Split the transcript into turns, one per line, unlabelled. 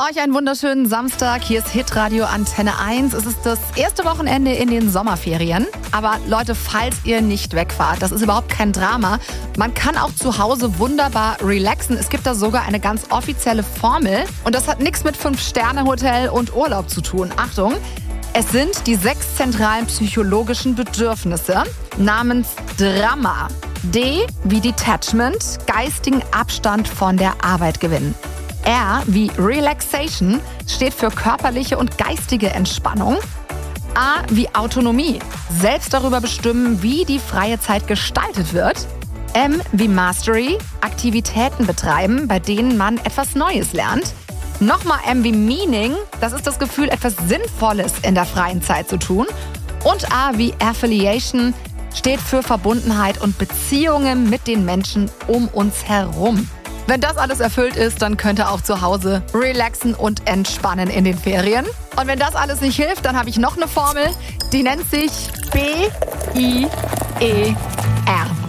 Euch einen wunderschönen Samstag. Hier ist Hitradio Antenne 1. Es ist das erste Wochenende in den Sommerferien. Aber Leute, falls ihr nicht wegfahrt, das ist überhaupt kein Drama. Man kann auch zu Hause wunderbar relaxen. Es gibt da sogar eine ganz offizielle Formel. Und das hat nichts mit 5-Sterne-Hotel und Urlaub zu tun. Achtung! Es sind die 6 zentralen psychologischen Bedürfnisse namens DRAMA. D wie Detachment, geistigen Abstand von der Arbeit gewinnen. R wie Relaxation steht für körperliche und geistige Entspannung. A wie Autonomie, selbst darüber bestimmen, wie die freie Zeit gestaltet wird. M wie Mastery, Aktivitäten betreiben, bei denen man etwas Neues lernt. Nochmal M wie Meaning, das ist das Gefühl, etwas Sinnvolles in der freien Zeit zu tun. Und A wie Affiliation steht für Verbundenheit und Beziehungen mit den Menschen um uns herum. Wenn das alles erfüllt ist, dann könnt ihr auch zu Hause relaxen und entspannen in den Ferien. Und wenn das alles nicht hilft, dann habe ich noch eine Formel, die nennt sich BIER.